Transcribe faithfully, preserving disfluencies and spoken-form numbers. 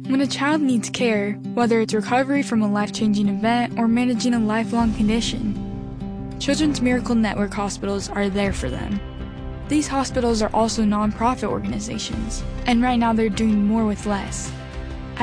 When a child needs care, whether it's recovery from a life-changing event or managing a lifelong condition, Children's Miracle Network hospitals are there for them. These hospitals are also nonprofit organizations, and right now they're doing more with less.